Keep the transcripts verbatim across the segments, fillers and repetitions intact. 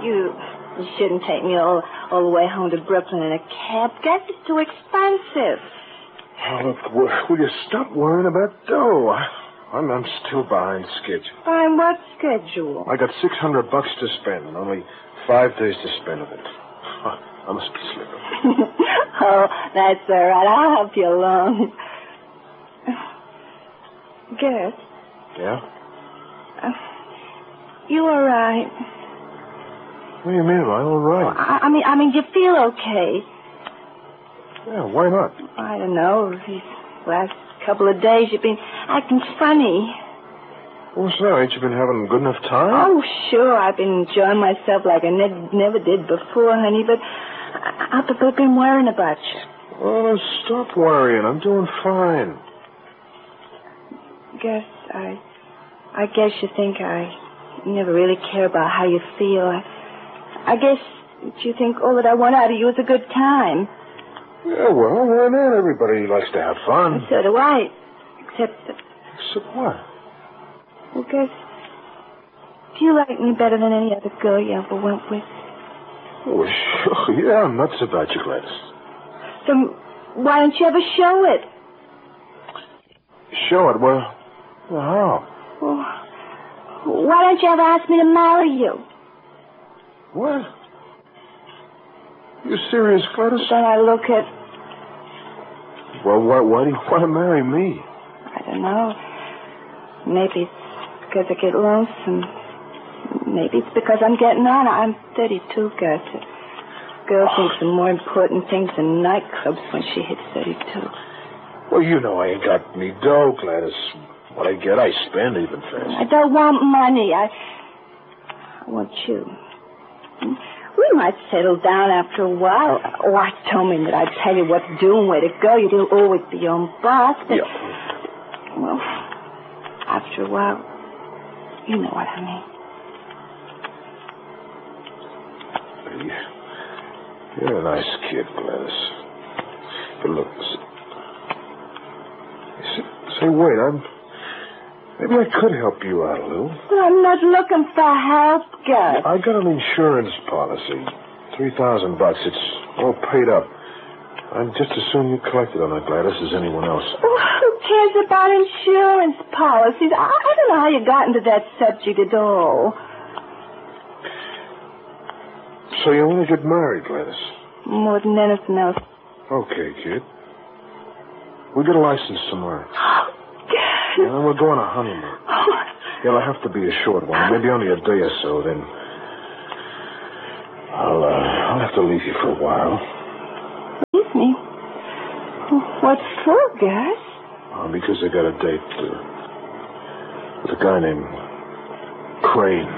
You, you shouldn't take me all, all the way home to Brooklyn in a cab. Gas is too expensive. Oh, look, will, will you stop worrying about dough? I, I'm, I'm still behind schedule. Behind what schedule? I got six hundred bucks to spend and only five days to spend of it. I must be slipping. Oh, that's all right. I'll help you along. Gus? Yeah? Uh, you all right? What do you mean, am I all right? Well, I, I mean, I mean, do you feel okay? Yeah, why not? I don't know. These last couple of days you've been acting funny. What's that? Ain't you been having a good enough time? Oh, sure. I've been enjoying myself like I ne- never did before, honey, but I- I've been worrying about you. Well, then stop worrying. I'm doing fine. Guess I... I guess you think I never really care about how you feel. I, I guess you think all that I want out of you is a good time. Yeah, well, why not? Everybody likes to have fun. And so do I. Except that... Except what? Well, Gus, do you like me better than any other girl you ever went with? Oh, sure. Yeah, I'm nuts about you, Gladys. So why don't you ever show it? Show it? Well, well how? Well, why don't you ever ask me to marry you? What? You serious, Gladys? Then I look at... Well, why, why do you want to marry me? I don't know. Maybe it's because I get lonesome. Maybe it's because I'm getting on. I'm thirty-two, Gus. A girl oh. thinks of more important things than nightclubs when she hits thirty-two. Well, you know I ain't got any dough, Gladys. What I get, I spend even fast. I don't want money. I, I want you. We might settle down after a while. Oh, I told me that I'd tell you what to do and where to go. You'd always be your own boss. But, yeah. Well, after a while, you know what I mean. You're a nice kid, Gladys. But look, say, say wait, I'm... Maybe I could help you out a little. But I'm not looking for help, Gus. I got an insurance policy. Three thousand bucks. It's all paid up. I'd just as soon you collected on it, Gladys, as anyone else. Well, who cares about insurance policies? I, I don't know how you got into that subject at all. So you want to get married, Gladys? More than anything else. Okay, kid. We'll get a license tomorrow. Oh, God. Yeah, then we'll go on a honeymoon. Oh. It'll have to be a short one, maybe only a day or so, then... I'll, uh, I'll have to leave you for a while. Leave me? What for, Gus? Oh, because I got a date uh, with a guy named Crane.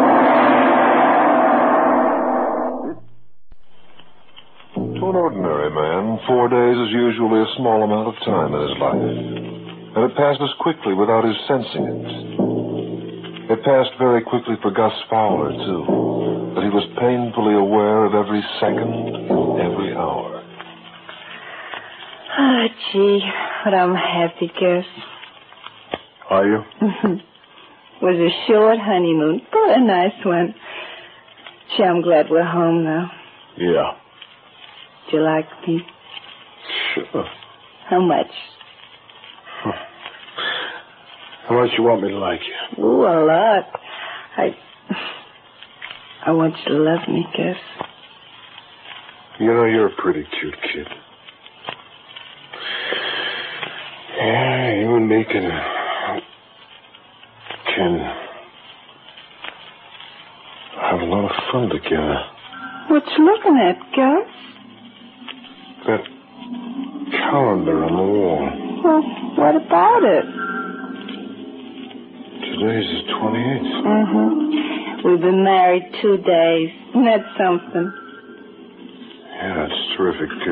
To an ordinary man, four days is usually a small amount of time in his life. And it passes quickly without his sensing it. It passed very quickly for Gus Fowler, too. But he was painfully aware of every second and every hour. Oh, gee, but I'm happy, Gus. Are you? It was a short honeymoon, but a nice one. Gee, I'm glad we're home now. Yeah. Do you like me? Sure. How much? Huh. How much you want me to like you? Ooh, a lot. I... I want you to love me, Gus. You know, you're a pretty cute kid. Yeah, you and me can... can... have a lot of fun together. What you looking at, Gus? That calendar on the wall. Well, what about it? Today's the twenty-eighth. Mm-hmm. We've been married two days. Isn't that something? Yeah, that's terrific. Uh,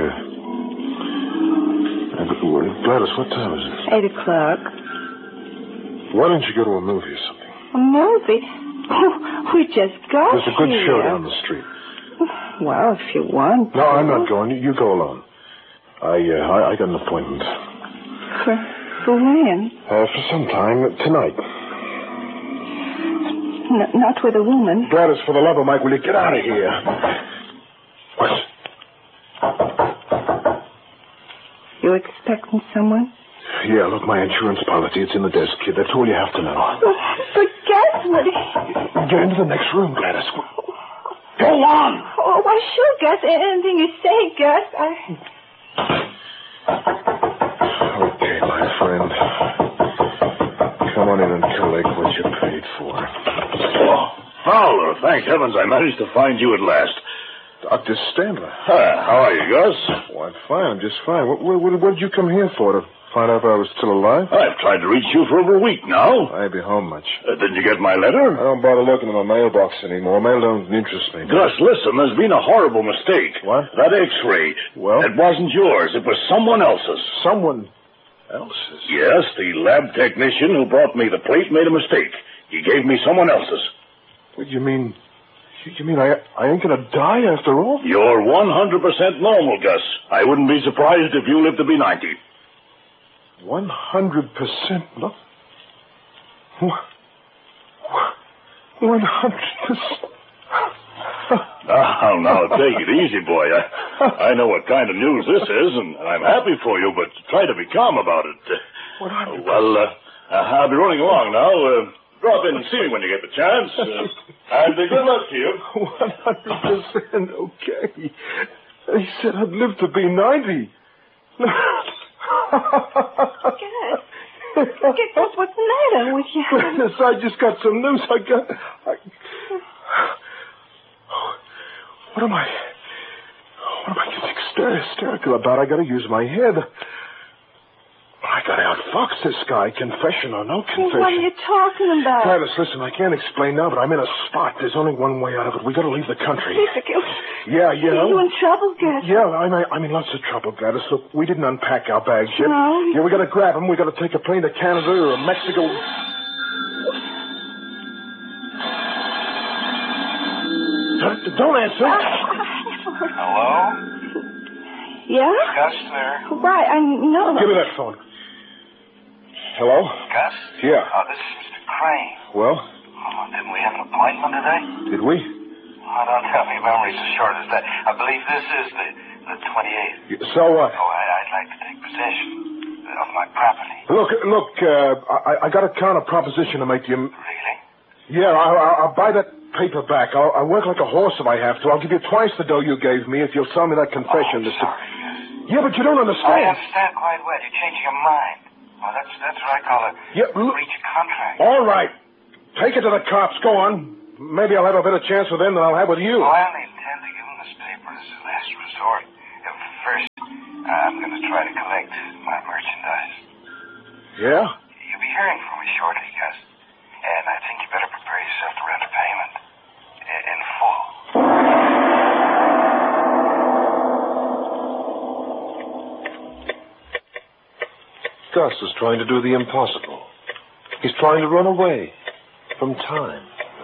Gladys, what time is it? Eight o'clock. Why don't you go to a movie or something? A movie? Oh, we just got There's a good here. show down the street. Well, if you want to. No, I'm not going. You, you go alone. I, uh, I, I got an appointment. For, for when? Uh, for some time. Tonight. N- not with a woman. Gladys, for the love of Mike, will you get out of here? What? You expecting someone? Yeah, look, my insurance policy, it's in the desk, kid. That's all you have to know. But, but Gus, what... Get into the next room, Gladys. Go on! Oh, why, sure, Gus. Anything you say, Gus. I... Okay, my friend. Come on in and collect what you paid for. Oh, Fowler, thank heavens I managed to find you at last. Doctor Standler. Hi, how are you, Gus? Oh, I'm fine. I'm just fine. What, what, what did you come here for? To find out if I was still alive? I've tried to reach you for over a week now. I ain't be home much. Uh, didn't you get my I letter? don't bother looking in my mailbox anymore. Mail don't interest me. Gus, listen, there's been a horrible mistake. What? That X-ray. Well? It wasn't yours. It was someone else's. Someone else's? Yes, the lab technician who brought me the plate made a mistake. He gave me someone else's. What do you mean? You, you mean I, I ain't gonna die after all? You're one hundred percent normal, Gus. I wouldn't be surprised if you lived to be ninety. One hundred percent. Look. One hundred percent. Now, now, take it easy, boy. I, I know what kind of news this is, and I'm happy for you, but try to be calm about it. one hundred percent. Well, uh, I'll be running along now. Uh, drop in and see me when you get the chance. Uh, and uh, good luck to you. One hundred percent okay. They said I'd live to be ninety. Gus. Gus, what's the matter with you? Gladys, I just got some news. I got... I... What am I... What am I getting hyster- hysterical about? I gotta use my head. I gotta outfox this guy, confession or no confession. What are you talking about? Gladys, listen, I can't explain now, but I'm in a spot. There's only one way out of it. We gotta leave the country. Yeah, you know. Are you in trouble, Gus? Yeah, I'm, I'm in lots of trouble, Gladys. Look, we didn't unpack our bags yet. No. Yeah, we gotta grab them. We gotta take a plane to Canada or Mexico. Don't, don't answer. Hello? Yeah? Gus there. Right, I know. Give me that phone. Hello? Gus? Yeah. Oh, this is Mister Crane. Well, Oh, didn't we have an appointment today? did we? Oh, don't tell me memory's as short as that. I believe this is the, the twenty-eighth. So what? Oh, I, I'd like to take possession of my property. Look, look, uh, I, I got a counter proposition to make to you. Really? Yeah, I'll, I'll- I'll buy that paper back. I'll, I'll work like a horse if I have to. I'll give you twice the dough you gave me if you'll sell me that confession. Oh, I'm Mister sorry, Gus. Yeah, but you don't I understand. understand quite well. You're changing your mind. Well, that's that's what I call a Yeah, look- breach of contract. All right. Take it to the cops. Go on. Maybe I'll have a better chance with them than I'll have with you. Oh, I only intend to give them this paper as a last resort. Uh, First, I'm going to try to collect my merchandise. Yeah? You'll be hearing from me shortly, Gus. And I think you better prepare yourself to render payment i- in full. Gus is trying to do the impossible. He's trying to run away from time.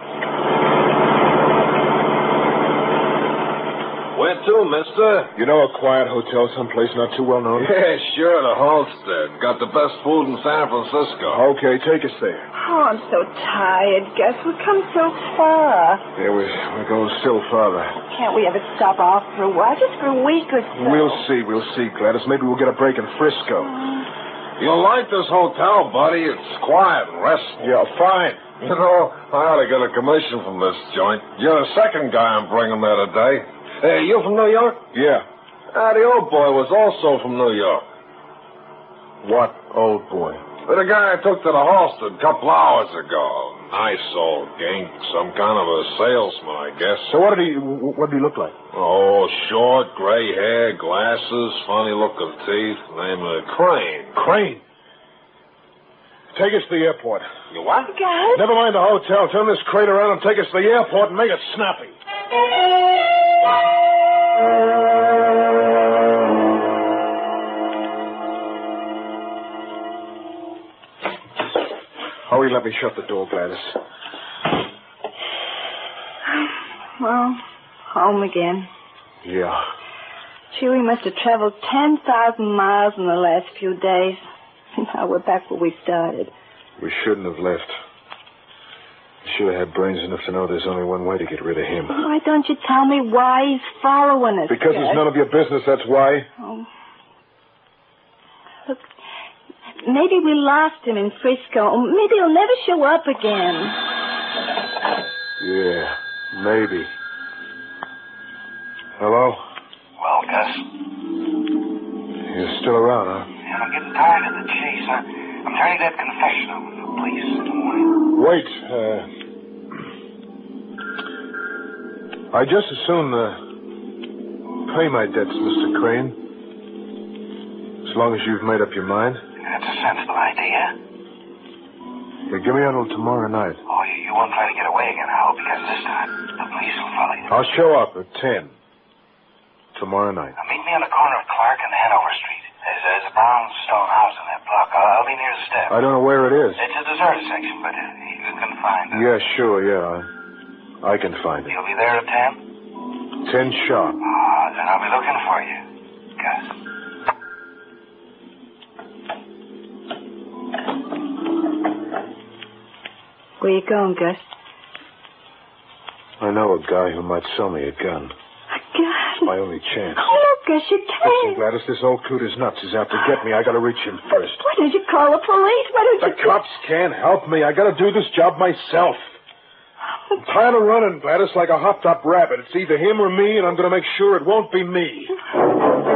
Where to, mister? You know a quiet hotel someplace not too well known? Yeah, sure, the Halstead. Got the best food in San Francisco. Okay, take us there. Oh, I'm so tired, Gus. We've come so far. Yeah, we, we're going still farther. Can't we ever stop off for a while? Just for a week or so. We'll see, we'll see, Gladys. Maybe we'll get a break in Frisco. You'll like this hotel, buddy. It's quiet and restful. Yeah, fine. You know, I ought to get a commission from this joint. You're the second guy I'm bringing there today. Hey, you from New York? Yeah. Ah, the old boy was also from New York. What old boy? The guy I took to the Halstead a couple hours ago. Nice old gink. Some kind of a salesman, I guess. So what did he, what did he look like? Oh, short, gray hair, glasses, funny looking teeth. Name of Crane. Crane. Take us to the airport. You what? Gus? Never mind the hotel. Turn this crate around and take us to the airport and make it snappy. Hurry, let me shut the door, Gladys. Well, home again. Yeah. Gee, we must have traveled ten thousand miles in the last few days. Now we're back where we started. We shouldn't have left. should have had brains enough to know there's only one way to get rid of him. Why don't you tell me why he's following us? Because Gus? it's none of your business, that's why. Oh. Look, maybe we lost him in Frisco. Maybe he'll never show up again. Yeah, maybe. Hello? Well, Gus? You're still around, huh? Yeah, I'm getting tired of the chase. I, I'm turning that confession over to the police in the morning. Wait, uh... I just as soon, uh... pay my debts, Mister Crane. As long as you've made up your mind. That's a sensible idea. Yeah, give me until tomorrow night. Oh, you, you won't try to get away again, I hope, because this time the police will follow you. I'll show up at ten. Tomorrow night. Now, meet me on the corner of Clark and Hanover Street. There's, there's a brownstone house in that block. I'll, I'll be near the steps. I don't know where it is. It's a deserted section, but uh, you can find it. Yeah, sure, yeah. I, I can find it. You'll be there at ten? Ten sharp. Ah, then I'll be looking for you, Gus. Where you going, Gus? I know a guy who might sell me a gun. God. My only chance. Oh, no, Gus, you Listen, can't. Gladys, this old coot is nuts. He's out to get me. I gotta reach him first. Why don't you call the police? Why don't The you... cops can't help me. I gotta do this job myself. I'm tired of running, Gladys, like a hopped-up rabbit. It's either him or me, and I'm gonna make sure it won't be me.